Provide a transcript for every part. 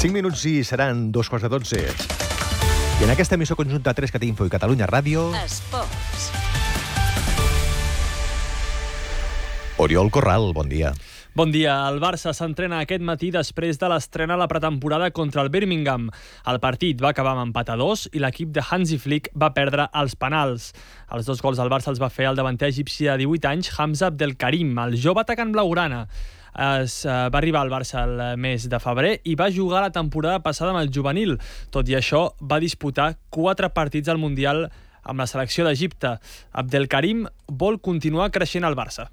5 minuts i seran 2:45. I en aquesta emissó conjunta 3 Catinfo i Catalunya Ràdio... Esports. Oriol Corral, bon dia. Bon dia. El Barça s'entrena aquest matí després de l'estrena a la pretemporada contra el Birmingham. El partit va acabar amb empat a 2 i l'equip de Hansi Flick va perdre els penals. Els 2 gols del Barça els va fer el davanter egipci de 18 anys, Hamza Abdelkarim, el jove atacant blaugrana. Va arribar al Barça el mes de febrer i va jugar la temporada passada amb el juvenil. Tot i això, va disputar 4 partits al Mundial amb la selecció d'Egipte. Abdelkarim vol continuar creixent al Barça.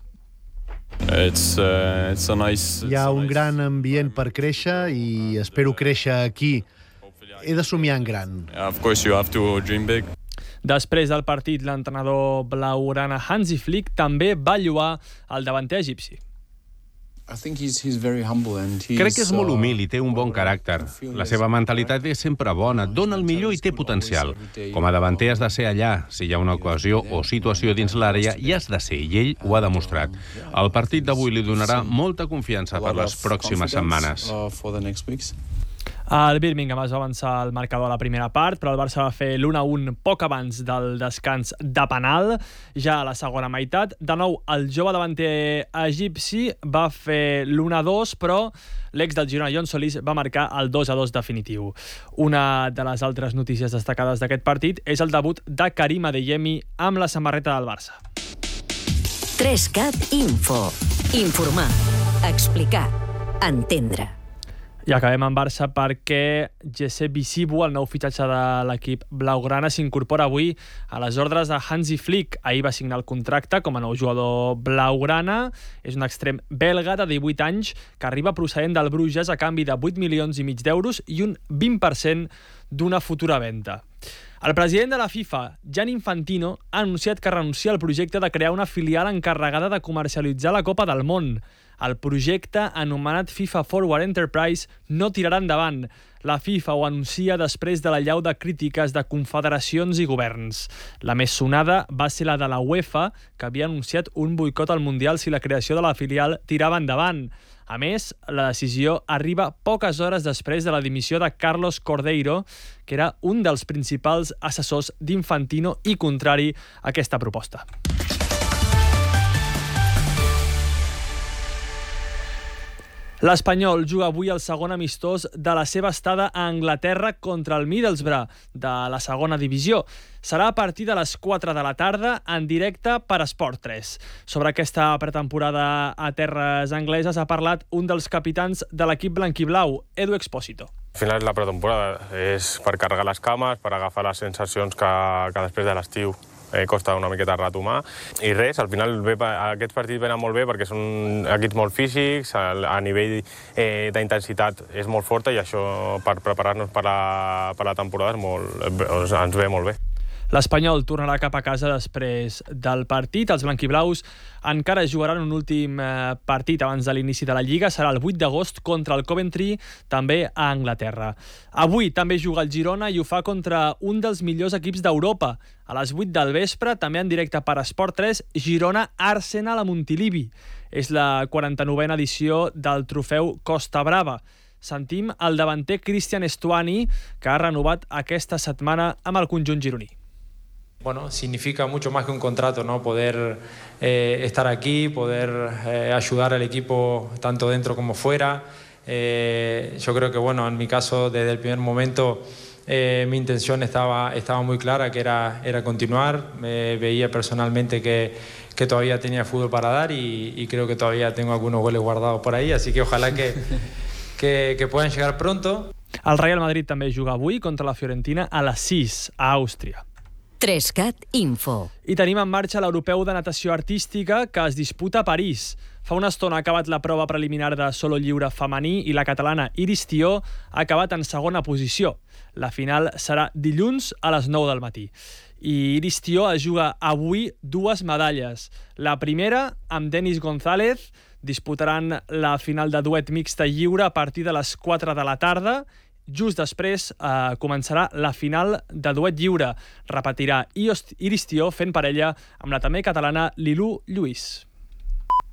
Hi ha un gran ambient per créixer i espero créixer aquí. He de somiar en gran. Després del partit, l'entrenador blaugrana Hansi Flick també va lloar el davanter egipci. Crec que és molt humil i té un bon caràcter. La seva mentalitat és sempre bona, dona el millor i té potencial. Com a davanter has de ser allà. Si hi ha una ocasió o situació dins l'àrea, hi has de ser, i ell ho ha demostrat. El partit d'avui li donarà molta confiança per les pròximes setmanes. El Birmingham es va avançar al marcador a la primera part, però el Barça va fer l'1-1 poc abans del descans de penal. Ja a la segona meitat, de nou, el jove davanter egipci va fer l'1-2, però l'ex del Girona, Jon Solís, va marcar el 2-2 definitiu. Una de les altres notícies destacades d'aquest partit és el debut de Karim Adeyemi amb la samarreta del Barça. 3CAT Info. Informar, explicar, entendre. I acabem amb Barça perquè Jesse Bissibu, el nou fitxatge de l'equip blaugrana, s'incorpora avui a les ordres de Hansi Flick. Ahir va signar el contracte com a nou jugador blaugrana. És un extrem belga de 18 anys que arriba procedent del Bruges a canvi de 8,5 milions d'euros i un 20% d'una futura venda. El president de la FIFA, Gianni Infantino, ha anunciat que renuncia al projecte de crear una filial encarregada de comercialitzar la Copa del Món. El projecte, anomenat FIFA Forward Enterprise, no tirarà endavant. La FIFA ho anuncia després de l'allau de crítiques de confederacions i governs. La més sonada va ser la de la UEFA, que havia anunciat un boicot al Mundial si la creació de la filial tirava endavant. A més, la decisió arriba poques hores després de la dimissió de Carlos Cordeiro, que era un dels principals assessors d'Infantino i contrari a aquesta proposta. L'Espanyol juga avui el segon amistós de la seva estada a Anglaterra contra el Middlesbrough, de la segona divisió. Serà a partir de les 4 de la tarda, en directe per Esport 3. Sobre aquesta pretemporada a terres angleses ha parlat un dels capitans de l'equip blanquiblau, Edu Expósito. Al final la pretemporada és per carregar les cames, per agafar les sensacions que després de l'estiu costa una miqueta retomar. I res, al final aquests partits venen molt bé perquè són equips molt físics, a nivell d'intensitat és molt forta i això per preparar-nos per la temporada ens ve molt bé. L'Espanyol tornarà cap a casa després del partit. Els blanquiblaus encara jugaran un últim partit abans de l'inici de la Lliga. Serà el 8 d'agost contra el Coventry, també a Anglaterra. Avui també juga el Girona i ho fa contra un dels millors equips d'Europa. A les 8 del vespre, també en directe per Esport 3, Girona-Arsenal a Montilivi. És la 49a edició del trofeu Costa Brava. Sentim el davanter Cristian Estuani, que ha renovat aquesta setmana amb el conjunt gironí. Bueno, significa mucho más que un contrato, ¿no? Poder estar aquí, poder ayudar al equipo tanto dentro como fuera. Yo creo que, bueno, en mi caso, desde el primer momento, mi intención estaba muy clara, que era continuar. Veía personalmente que todavía tenía fútbol para dar y creo que todavía tengo algunos goles guardados por ahí, así que ojalá que puedan llegar pronto. El Real Madrid també juga avui contra la Fiorentina a les 6, a Àustria. 3CAT Info. I tenim en marxa l'Europeu de Natació Artística que es disputa a París. Fa una estona ha acabat la prova preliminar de solo lliure femení i la catalana Iris Tió ha acabat en segona posició. La final serà dilluns a les 9 del matí. I Iris Tió es juga avui 2 medalles. La primera, amb Denis González, disputaran la final de duet mixta lliure a partir de les 4 de la tarda. Just després començarà la final de duet lliure. Repetirà Iris Tió fent parella amb la també catalana Lilú Lluís.